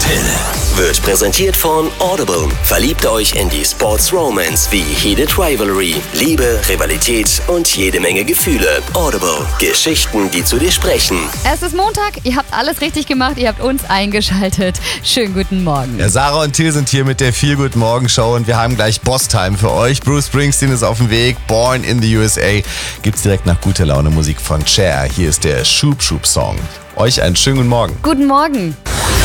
Hill wird präsentiert von Audible. Verliebt euch in die Sports Romance wie Heated Rivalry, Liebe, Rivalität und jede Menge Gefühle. Audible. Geschichten, die zu dir sprechen. Es ist Montag, ihr habt alles richtig gemacht, ihr habt uns eingeschaltet. Schönen guten Morgen. Ja, Sarah und Till sind hier mit der Feel Good Morgen Show und wir haben gleich Boss-Time für euch. Bruce Springsteen ist auf dem Weg, Born in the USA. Gibt's direkt nach guter Laune Musik von Cher. Hier ist der Shoop Shoop Song. Euch einen schönen guten Morgen. Guten Morgen.